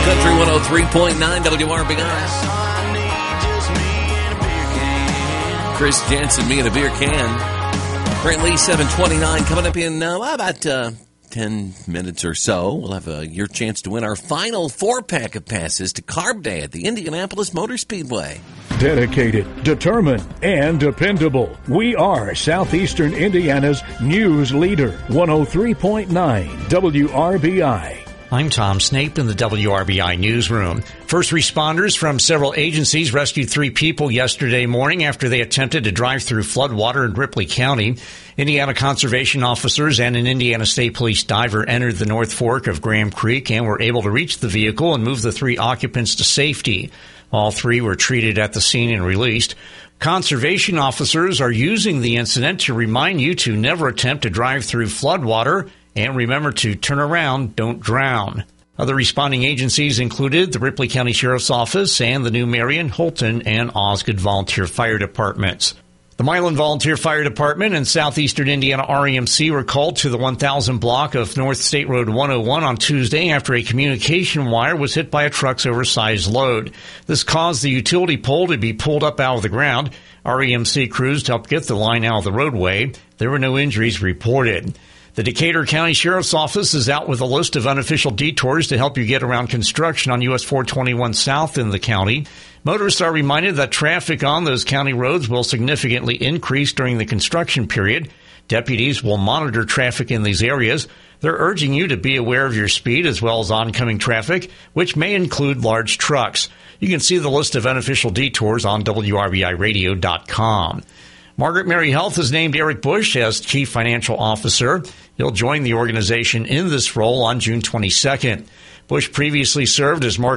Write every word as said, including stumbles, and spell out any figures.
Country one oh three point nine W R B I. Chris Jansen, me and a beer can. Currently seven twenty-nine, coming up in uh, about uh, ten minutes or so. We'll have uh, your chance to win our final four-pack of passes to Carb Day at the Indianapolis Motor Speedway. Dedicated, determined, and dependable. We are Southeastern Indiana's news leader. one oh three point nine W R B I. I'm Tom Snape in the W R B I newsroom. First responders from several agencies rescued three people yesterday morning after they attempted to drive through floodwater in Ripley County. Indiana conservation officers and an Indiana State Police diver entered the North Fork of Graham Creek and were able to reach the vehicle and move the three occupants to safety. All three were treated at the scene and released. Conservation officers are using the incident to remind you to never attempt to drive through floodwater. And remember to turn around, don't drown. Other responding agencies included the Ripley County Sheriff's Office and the New Marion, Holton, and Osgood Volunteer Fire Departments. The Milan Volunteer Fire Department and Southeastern Indiana R E M C were called to the one thousand block of North State Road one oh one on Tuesday after a communication wire was hit by a truck's oversized load. This caused the utility pole to be pulled up out of the ground. R E M C crews helped get the line out of the roadway. There were no injuries reported. The Decatur County Sheriff's Office is out with a list of unofficial detours to help you get around construction on U S four twenty-one South in the county. Motorists are reminded that traffic on those county roads will significantly increase during the construction period. Deputies will monitor traffic in these areas. They're urging you to be aware of your speed as well as oncoming traffic, which may include large trucks. You can see the list of unofficial detours on W R B I radio dot com. Margaret Mary Health has named Eric Bush as Chief Financial Officer. He'll join the organization in this role on June twenty-second. Bush previously served as Margaret